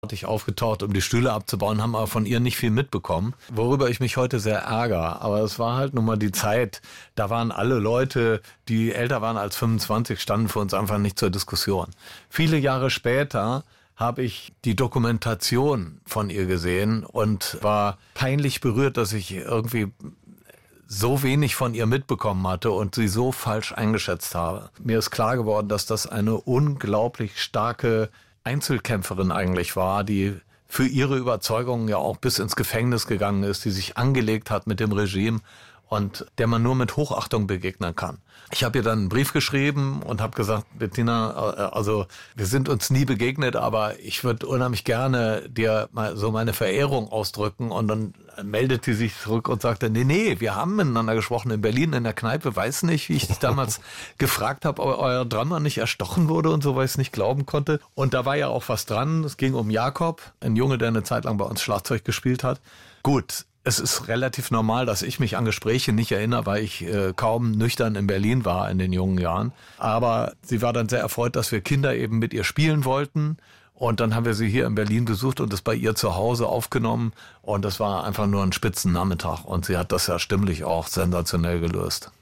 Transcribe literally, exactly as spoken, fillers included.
aufgetaucht, um die Stühle abzubauen, haben aber von ihr nicht viel mitbekommen, worüber ich mich heute sehr ärgere. Aber es war halt nun mal die Zeit, da waren alle Leute, die älter waren als fünfundzwanzig, standen für uns einfach nicht zur Diskussion. Viele Jahre später habe ich die Dokumentation von ihr gesehen und war peinlich berührt, dass ich irgendwie so wenig von ihr mitbekommen hatte und sie so falsch eingeschätzt habe. Mir ist klar geworden, dass das eine unglaublich starke Einzelkämpferin eigentlich war, die für ihre Überzeugungen ja auch bis ins Gefängnis gegangen ist, die sich angelegt hat mit dem Regime und der man nur mit Hochachtung begegnen kann. Ich habe ihr dann einen Brief geschrieben und habe gesagt, Bettina, also wir sind uns nie begegnet, aber ich würde unheimlich gerne dir mal so meine Verehrung ausdrücken. Und dann meldete sie sich zurück und sagte, nee, nee, wir haben miteinander gesprochen in Berlin in der Kneipe, weiß nicht, wie ich dich damals gefragt habe, ob euer Drama nicht erstochen wurde und so, weil ich es nicht glauben konnte. Und da war ja auch was dran, es ging um Jakob, ein Junge, der eine Zeit lang bei uns Schlagzeug gespielt hat. Gut. Es ist relativ normal, dass ich mich an Gespräche nicht erinnere, weil ich äh, kaum nüchtern in Berlin war in den jungen Jahren. Aber sie war dann sehr erfreut, dass wir Kinder eben mit ihr spielen wollten. Und dann haben wir sie hier in Berlin besucht und das bei ihr zu Hause aufgenommen. Und das war einfach nur ein Spitzennachmittag. Und sie hat das ja stimmlich auch sensationell gelöst.